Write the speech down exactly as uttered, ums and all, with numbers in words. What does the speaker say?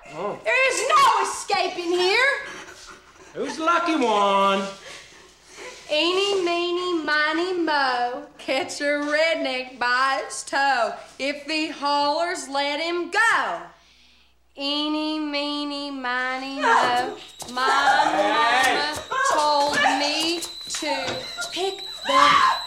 Oh. There is no escaping here. Who's the lucky one? Eeny, meeny, miny, mo. Catch a redneck by its toe. If he hollers, let him go. Eeny, meeny, miny, mo. My mama told me to pick the